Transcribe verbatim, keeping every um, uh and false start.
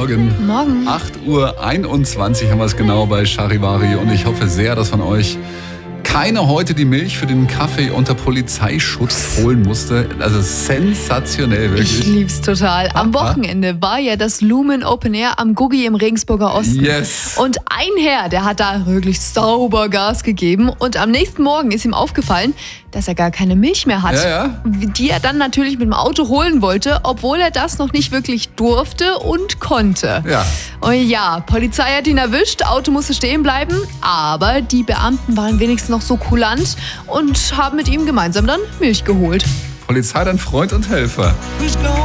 Morgen. Morgen. acht Uhr einundzwanzig haben wir es genau bei Charivari und ich hoffe sehr, dass von euch keine heute die Milch für den Kaffee unter Polizeischutz holen musste. Also sensationell, wirklich. Ich lieb's total. Am Wochenende war ja das Lumen Open Air am Guggi im Regensburger Osten. Yes. Und ein Herr, der hat da wirklich sauber Gas gegeben. Und am nächsten Morgen ist ihm aufgefallen, dass er gar keine Milch mehr hat. Ja, ja. Die er dann natürlich mit dem Auto holen wollte, obwohl er das noch nicht wirklich durfte und konnte. Ja. Und ja, Polizei hat ihn erwischt, Auto musste stehen bleiben, aber die Beamten waren wenigstens noch so kulant und haben mit ihm gemeinsam dann Milch geholt. Polizei, dein Freund und Helfer.